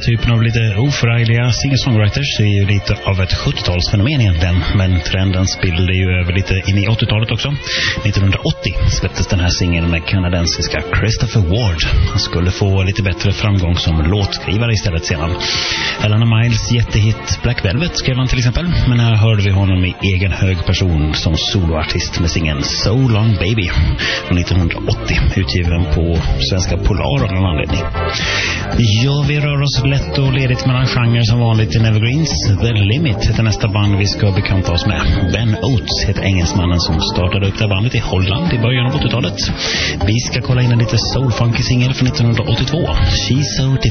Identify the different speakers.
Speaker 1: typen av lite oförargliga singer-songwriters är ju lite av ett 70-talsfenomen egentligen, men trenden spillde ju över lite in i 80-talet också. 1980 släpptes den här singeln med kanadensiska Christopher Ward. Han skulle få lite bättre framgång som låtskrivare istället sedan. Alana Miles jättehit Black Velvet skrev han till exempel, men här hörde vi honom i egen hög person som soloartist med singeln So Long Baby från 1980, utgiven på svenska Polar av någon anledning. Ja, vi rör oss lätt och ledigt mellan genrer som vanligt i Evergreens. The Limit heter nästa band vi ska bekanta oss med. Ben Oates heter engelsmannen som startade upp det bandet i Holland i början av 80-talet. Vi ska kolla in en lite soul-funky singel från 1982, She's So Different.